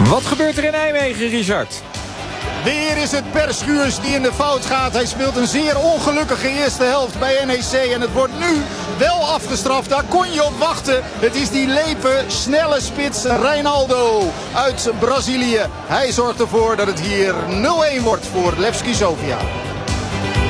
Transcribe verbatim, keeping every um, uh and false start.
Wat gebeurt er in Nijmegen, Richard? Weer is het Per Schuurs die in de fout gaat. Hij speelt een zeer ongelukkige eerste helft bij N E C. En het wordt nu wel afgestraft. Daar kon je op wachten. Het is die lepe, snelle spits Reinaldo uit Brazilië. Hij zorgt ervoor dat het hier nul-een wordt voor Levski Sofia.